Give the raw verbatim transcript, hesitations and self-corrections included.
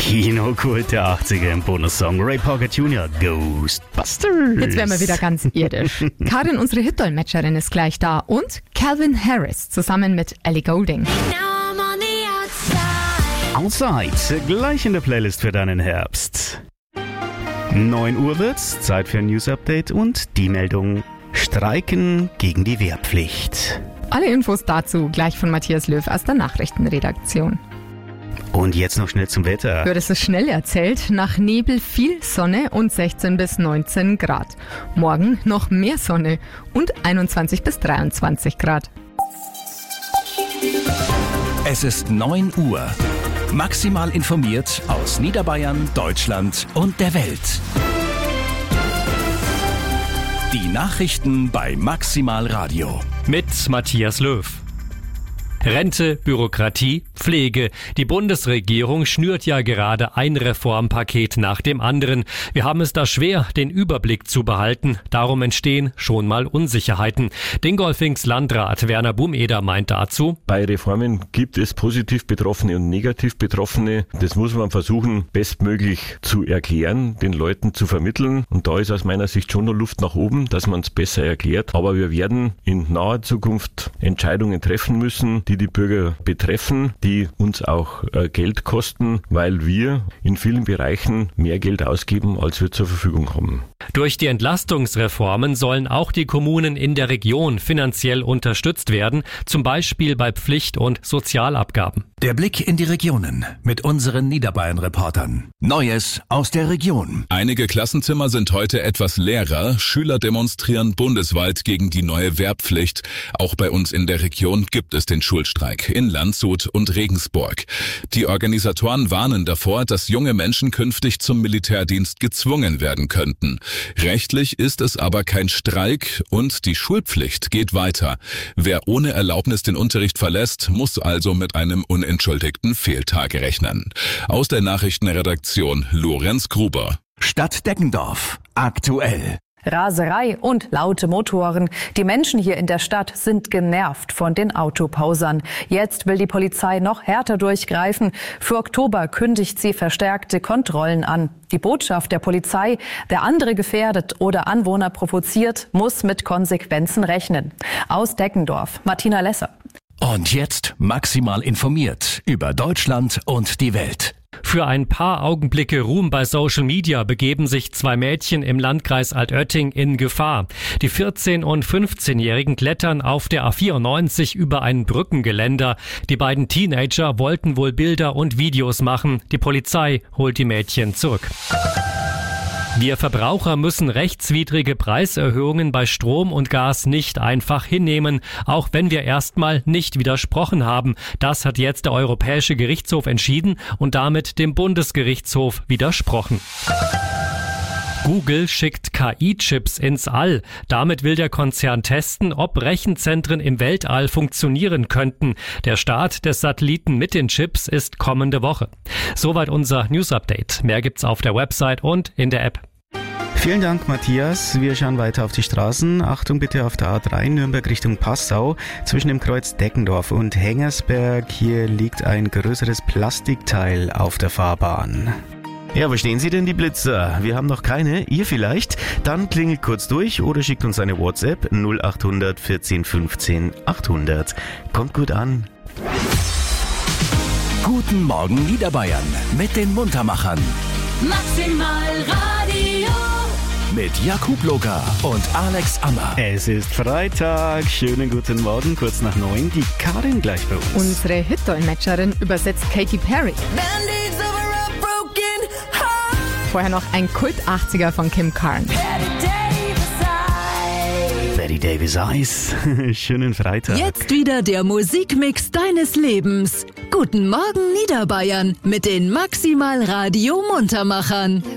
Kinokult der achtziger im Bonussong Ray Parker Junior Ghostbusters. Jetzt werden wir wieder ganz irdisch. Karin, unsere Hit-Dolmetscherin, ist gleich da und Calvin Harris zusammen mit Ellie Goulding. Outside, gleich in der Playlist für deinen Herbst. neun Uhr wird's, Zeit für ein News-Update und die Meldung: Streiken gegen die Wehrpflicht. Alle Infos dazu gleich von Matthias Löw aus der Nachrichtenredaktion. Und jetzt noch schnell zum Wetter. Wird es so schnell erzählt? Nach Nebel viel Sonne und sechzehn bis neunzehn Grad. Morgen noch mehr Sonne und einundzwanzig bis dreiundzwanzig Grad. Es ist neun Uhr. Maximal informiert aus Niederbayern, Deutschland und der Welt. Die Nachrichten bei Maximal Radio. Mit Matthias Löw. Rente, Bürokratie, Pflege. Die Bundesregierung schnürt ja gerade ein Reformpaket nach dem anderen. Wir haben es da schwer, den Überblick zu behalten. Darum entstehen schon mal Unsicherheiten. Dingolfings Landrat Werner Bumeder meint dazu: Bei Reformen gibt es positiv Betroffene und negativ Betroffene. Das muss man versuchen, bestmöglich zu erklären, den Leuten zu vermitteln. Und da ist aus meiner Sicht schon noch Luft nach oben, dass man es besser erklärt. Aber wir werden in naher Zukunft Entscheidungen treffen müssen, die die Bürger betreffen, die uns auch äh, Geld kosten, weil wir in vielen Bereichen mehr Geld ausgeben, als wir zur Verfügung haben. Durch die Entlastungsreformen sollen auch die Kommunen in der Region finanziell unterstützt werden, zum Beispiel bei Pflicht- und Sozialabgaben. Der Blick in die Regionen mit unseren Niederbayern-Reportern. Neues aus der Region. Einige Klassenzimmer sind heute etwas leerer. Schüler demonstrieren bundesweit gegen die neue Wehrpflicht. Auch bei uns in der Region gibt es den Schulstreik in Landshut und Regensburg. Die Organisatoren warnen davor, dass junge Menschen künftig zum Militärdienst gezwungen werden könnten. Rechtlich ist es aber kein Streik und die Schulpflicht geht weiter. Wer ohne Erlaubnis den Unterricht verlässt, muss also mit einem unentschuldigten Fehltag rechnen. Aus der Nachrichtenredaktion Lorenz Gruber. Stadt Deggendorf. Aktuell. Raserei und laute Motoren. Die Menschen hier in der Stadt sind genervt von den Autopausern. Jetzt will die Polizei noch härter durchgreifen. Für Oktober kündigt sie verstärkte Kontrollen an. Die Botschaft der Polizei: Wer andere gefährdet oder Anwohner provoziert, muss mit Konsequenzen rechnen. Aus Deggendorf, Martina Lesser. Und jetzt maximal informiert über Deutschland und die Welt. Für ein paar Augenblicke Ruhm bei Social Media begeben sich zwei Mädchen im Landkreis Altötting in Gefahr. Die vierzehn- und fünfzehnjährigen klettern auf der A vierundneunzig über ein Brückengeländer. Die beiden Teenager wollten wohl Bilder und Videos machen. Die Polizei holt die Mädchen zurück. Wir Verbraucher müssen rechtswidrige Preiserhöhungen bei Strom und Gas nicht einfach hinnehmen, auch wenn wir erstmal nicht widersprochen haben. Das hat jetzt der Europäische Gerichtshof entschieden und damit dem Bundesgerichtshof widersprochen. Google schickt K I-Chips ins All. Damit will der Konzern testen, ob Rechenzentren im Weltall funktionieren könnten. Der Start des Satelliten mit den Chips ist kommende Woche. Soweit unser News-Update. Mehr gibt's auf der Website und in der App. Vielen Dank, Matthias. Wir schauen weiter auf die Straßen. Achtung bitte auf der A drei Nürnberg Richtung Passau. Zwischen dem Kreuz Deggendorf und Hengersberg. Hier liegt ein größeres Plastikteil auf der Fahrbahn. Ja, wo stehen Sie denn, die Blitzer? Wir haben noch keine, ihr vielleicht? Dann klingelt kurz durch oder schickt uns eine WhatsApp null acht hundert vierzehn fünfzehn achthundert. Kommt gut an. Guten Morgen Niederbayern mit den Muntermachern. Maximal Radio. Mit Jakub Loka und Alex Ammer. Es ist Freitag. Schönen guten Morgen, kurz nach neun. Die Karin gleich bei uns. Unsere Hit-Dolmetscherin übersetzt Katy Perry. Vorher noch ein Kult-achtziger von Kim Carnes. Betty Davis Eyes. Schönen Freitag. Jetzt wieder der Musikmix deines Lebens. Guten Morgen Niederbayern mit den Maximal Radio Muntermachern.